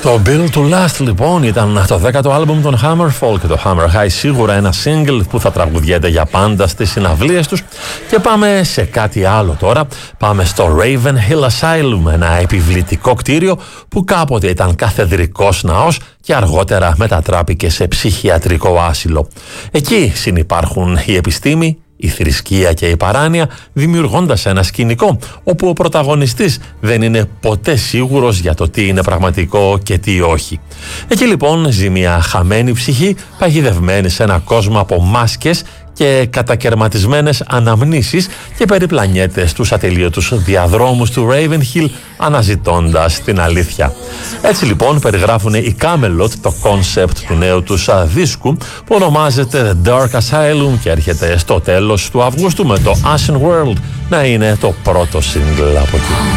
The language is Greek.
Το Built to Last λοιπόν ήταν το 10ο άλμπουμ των Hammerfall και το Hammer High σίγουρα ένα single που θα τραγουδιέται για πάντα στις συναυλίες τους. Και πάμε σε κάτι άλλο τώρα. Πάμε στο Ravenhill Asylum, ένα επιβλητικό κτίριο που κάποτε ήταν καθεδρικός ναός και αργότερα μετατράπηκε σε ψυχιατρικό άσυλο. Εκεί συνυπάρχουν η επιστήμη, η θρησκεία και η παράνοια, δημιουργώντας ένα σκηνικό όπου ο πρωταγωνιστής δεν είναι ποτέ σίγουρος για το τι είναι πραγματικό και τι όχι. Εκεί λοιπόν ζει μια χαμένη ψυχή παγιδευμένη σε ένα κόσμο από μάσκες και κατακερματισμένες αναμνήσεις και περιπλανιέται στους ατελείωτους διαδρόμους του Ravenhill αναζητώντας την αλήθεια. Έτσι λοιπόν περιγράφουν οι Camelot το κόνσεπτ του νέου τους δίσκου που ονομάζεται The Dark Asylum και έρχεται στο τέλος του Αυγούστου με το Ashen World να είναι το πρώτο single από εκεί.